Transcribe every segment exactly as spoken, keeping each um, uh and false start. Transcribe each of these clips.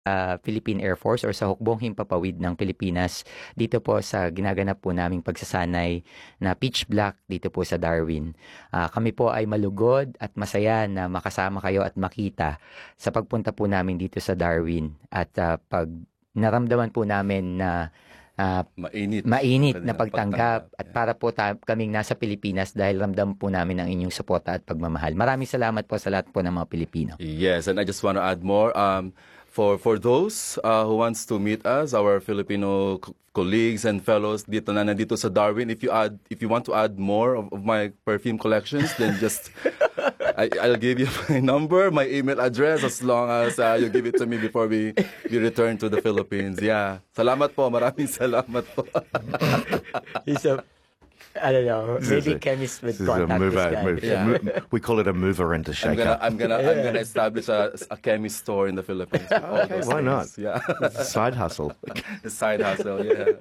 uh, Philippine Air Force or sa hukbong himpapawid ng Pilipinas dito po sa ginaganap po naming pagsasanay na Pitch Black dito po sa Darwin. Uh, kami po ay malugod at masaya na makasama kayo at makita sa pagpunta po namin dito sa Darwin at uh, pag naramdaman po namin na uh, mainit, mainit na pagtanggap pagtanggap. at para po ta- kaming nasa Pilipinas dahil ramdam po namin ang inyong suporta at pagmamahal. Maraming salamat po sa lahat po ng mga Pilipino. Yes, and I just want to add more. Um, for for those uh, who wants to meet us, our Filipino co- colleagues and fellows dito na nandito sa Darwin, if you add, if you want to add more of, of my perfume collections, then just I, I'll give you my number, my email address, as long as uh, you give it to me before we, we return to the Philippines. Yeah. Salamat po. Maraming salamat po. He's a, I don't know, maybe chemist with contact. Mover, this guy. move, Yeah. mo- we call it a mover and a I'm shaker. gonna, I'm gonna, I'm gonna establish a, a chemist store in the Philippines. for all Okay, those why not? things. Yeah. It's a side hustle. The side hustle, yeah.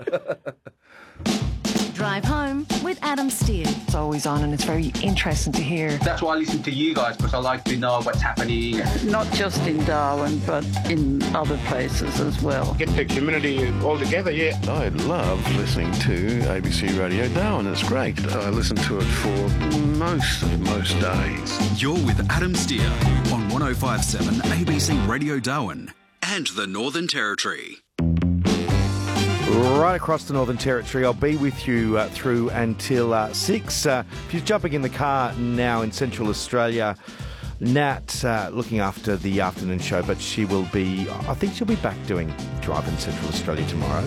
Drive home with Adam Steer. It's always on and it's very interesting to hear. That's why I listen to you guys, because I like to know what's happening. Not just in Darwin, but in other places as well. Get the community all together, yeah. I love listening to A B C Radio Darwin. It's great. I listen to it for most of most days. You're with Adam Steer on one oh five point seven A B C Radio Darwin and the Northern Territory. Right across the Northern Territory. I'll be with you uh, through until uh, six. Uh, if you're jumping in the car now in Central Australia, Nat uh, looking after the afternoon show, but she will be, I think she'll be back doing Drive in Central Australia tomorrow.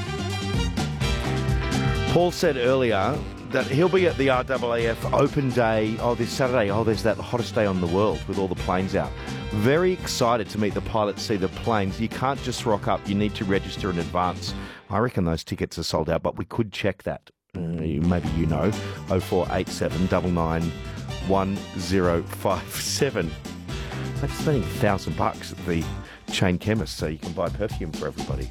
Paul said earlier that he'll be at the R A A F Open Day, oh, this Saturday. Oh, there's that hottest day on the world with all the planes out. Very excited to meet the pilots, see the planes. You can't just rock up. You need to register in advance. I reckon those tickets are sold out, but we could check that. Uh, maybe you know. oh four eight seven nine nine one oh five seven. That's spending a thousand bucks at the chain chemist so you can buy perfume for everybody.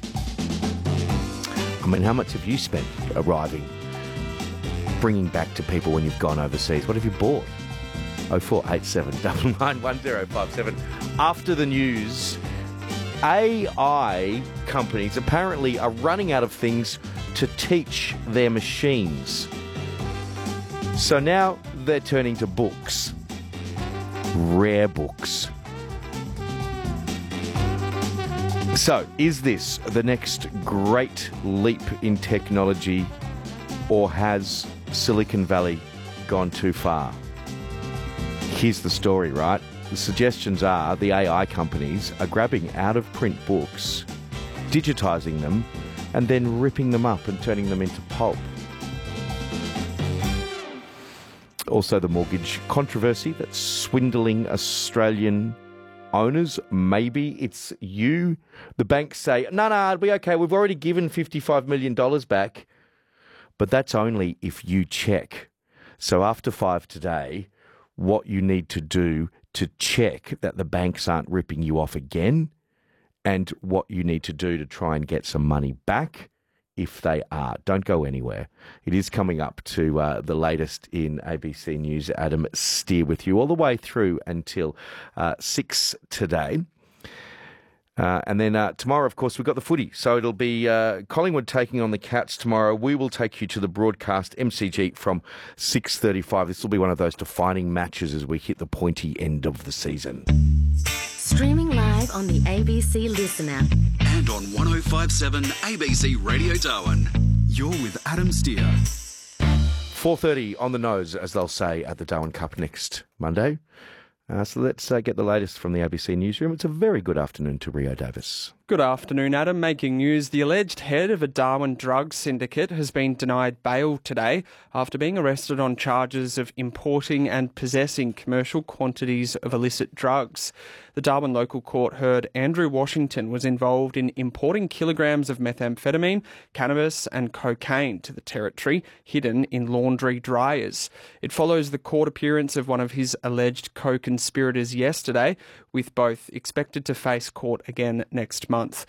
I mean, how much have you spent arriving, bringing back to people when you've gone overseas? What have you bought? oh four eight seven nine nine one oh five seven. After the news, A I companies apparently are running out of things to teach their machines. So now they're turning to books. Rare books. So, is this the next great leap in technology, or has Silicon Valley gone too far? Here's the story, right? The suggestions are the A I companies are grabbing out-of-print books, digitising them, and then ripping them up and turning them into pulp. Also, the mortgage controversy that's swindling Australian owners. Maybe it's you. The banks say, no, no, it'll be okay. We've already given fifty-five million dollars back. But that's only if you check. So after five today, what you need to do to check that the banks aren't ripping you off again, and what you need to do to try and get some money back if they are. Don't go anywhere. It is coming up to uh, the latest in A B C News. Adam Steer with you all the way through until uh, six today. Uh, and then uh, tomorrow, of course, we've got the footy. So it'll be uh, Collingwood taking on the Cats tomorrow. We will take you to the broadcast M C G from six thirty-five. This will be one of those defining matches as we hit the pointy end of the season. Streaming live on the A B C Listen app. And on one oh five point seven A B C Radio Darwin. You're with Adam Steer. four thirty on the nose, as they'll say, at the Darwin Cup next Monday. Uh, so let's uh, get the latest from the A B C newsroom. It's a very good afternoon to Rio Davis. Good afternoon, Adam. Making news, the alleged head of a Darwin drug syndicate has been denied bail today after being arrested on charges of importing and possessing commercial quantities of illicit drugs. The Darwin local court heard Andrew Washington was involved in importing kilograms of methamphetamine, cannabis and cocaine to the territory, hidden in laundry dryers. It follows the court appearance of one of his alleged co-conspirators yesterday, with both expected to face court again next month. The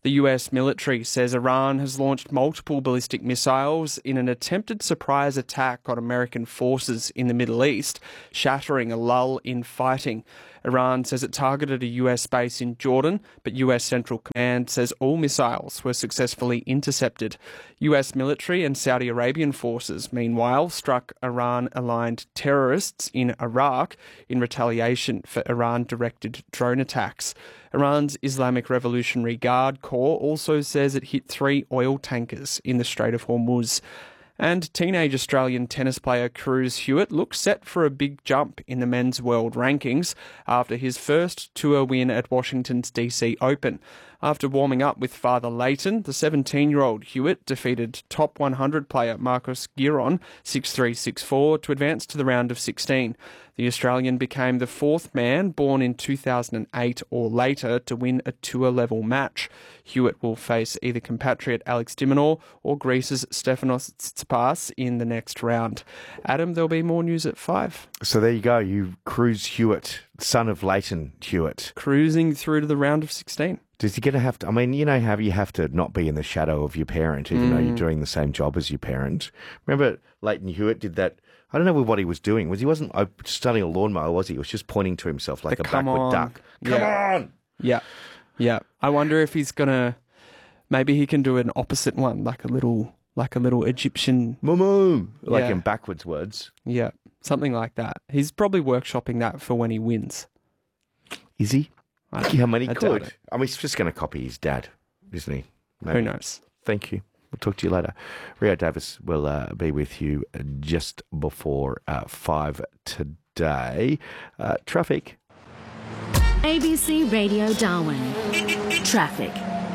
The U S military says Iran has launched multiple ballistic missiles in an attempted surprise attack on American forces in the Middle East, shattering a lull in fighting. Iran says it targeted a U S base in Jordan, but U S Central Command says all missiles were successfully intercepted. U S military and Saudi Arabian forces, meanwhile, struck Iran-aligned terrorists in Iraq in retaliation for Iran-directed drone attacks. Iran's Islamic Revolutionary Guard Corps also says it hit three oil tankers in the Strait of Hormuz. And teenage Australian tennis player Cruz Hewitt looks set for a big jump in the men's world rankings after his first tour win at Washington's D C Open. After warming up with Father Leighton, the seventeen-year-old Hewitt defeated top one hundred player Marcos Giron six three, six four to advance to the round of sixteen. The Australian became the fourth man born in two thousand eight or later to win a tour-level match. Hewitt will face either compatriot Alex de Minaur or Greece's Stefanos Tsitsipas in the next round. Adam, there'll be more news at five. So there you go, you Cruz Hewitt, son of Leighton Hewitt. Cruising through to the round of sixteen. Does he get to have to, I mean, you know how you have to not be in the shadow of your parent, even mm. though you're doing the same job as your parent. Remember Leighton Hewitt did that, I don't know what he was doing. Was He wasn't starting a lawnmower, was he? He was just pointing to himself like the a backward on. duck. Come yeah. on! Yeah, yeah. I wonder if he's going to, maybe he can do an opposite one, like a little like a little Egyptian... Mumu! Like yeah. in backwards words. Yeah, something like that. He's probably workshopping that for when he wins. Is he? I, yeah, I mean, he I could. I mean, he's just going to copy his dad, isn't he? Maybe. Who knows? Thank you. We'll talk to you later. Rio Davis will uh, be with you just before uh, five today. Uh, traffic. A B C Radio Darwin. Traffic.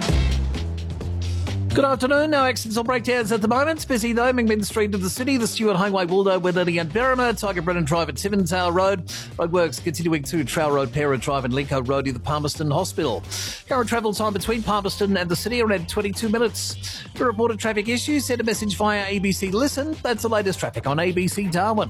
Good afternoon. No accidents or breakdowns at the moment. It's busy though. Mingmin Street to the city, the Stewart Highway, Waldo, Wendy and Berrima, Tiger Brennan Drive at Simmonsdale Road. Roadworks continuing through Trail Road, Pera Drive and Lincoln Road near the Palmerston Hospital. Current travel time between Palmerston and the city around twenty-two minutes. For reported traffic issues, send a message via A B C Listen. That's the latest traffic on A B C Darwin.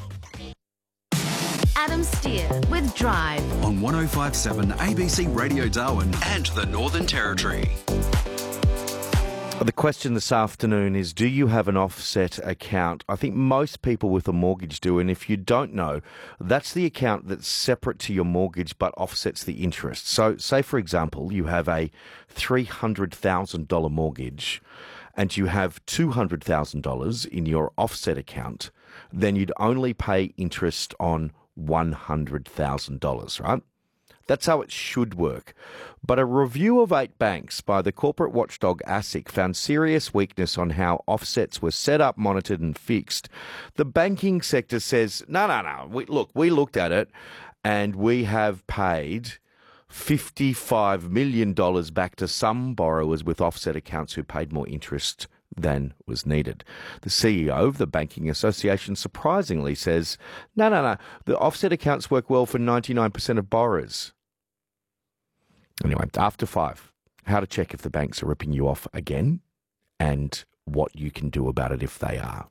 Adam Steer with Drive. On one oh five point seven A B C Radio Darwin and the Northern Territory. The question this afternoon is, do you have an offset account? I think most people with a mortgage do, and if you don't know, that's the account that's separate to your mortgage but offsets the interest. So say, for example, you have a three hundred thousand dollars mortgage and you have two hundred thousand dollars in your offset account, then you'd only pay interest on one hundred thousand dollars, right? That's how it should work. But a review of eight banks by the corporate watchdog ASIC found serious weakness on how offsets were set up, monitored and fixed. The banking sector says, no, no, no, we, look, we looked at it and we have paid fifty-five million dollars back to some borrowers with offset accounts who paid more interest than was needed. The C E O of the Banking Association surprisingly says, no, no, no, the offset accounts work well for ninety-nine percent of borrowers. Anyway, after five, how to check if the banks are ripping you off again and what you can do about it if they are.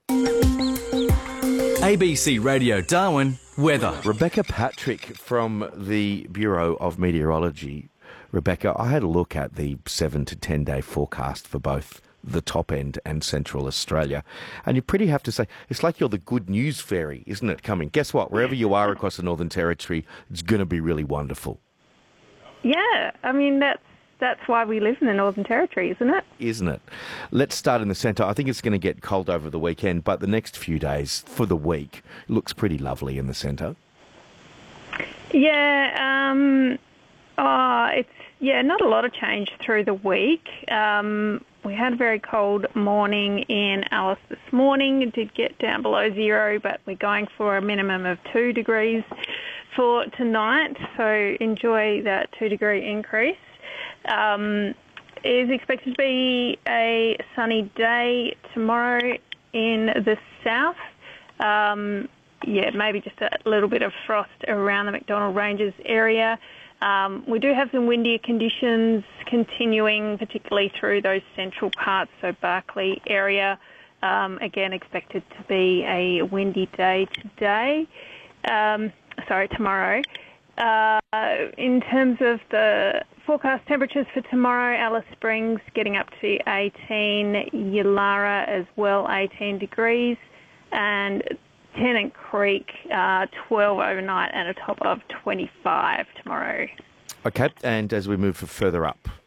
A B C Radio Darwin, weather. Rebecca Patrick from the Bureau of Meteorology. Rebecca, I had a look at the seven to ten day forecast for both the top end and Central Australia. And you pretty have to say, it's like you're the good news fairy, isn't it, coming? Guess what? Wherever you are across the Northern Territory, it's going to be really wonderful. Yeah, I mean, that's that's why we live in the Northern Territory, isn't it? Isn't it? Let's start in the centre. I think it's going to get cold over the weekend, but the next few days for the week looks pretty lovely in the centre. Yeah, um, oh, it's yeah, not a lot of change through the week. Um, we had a very cold morning in Alice this morning. It did get down below zero, but we're going for a minimum of two degrees for tonight, so enjoy that two degree increase. Um, it is expected to be a sunny day tomorrow in the south. Um, yeah, maybe just a little bit of frost around the McDonnell Ranges area. Um, we do have some windier conditions continuing, particularly through those central parts, so Barkly area. Um, again, expected to be a windy day today. Um, sorry, tomorrow. Uh, in terms of the forecast temperatures for tomorrow, Alice Springs getting up to eighteen, Yulara as well, eighteen degrees, and Tennant Creek, uh, twelve overnight and a top of twenty-five tomorrow. Okay, and as we move further up.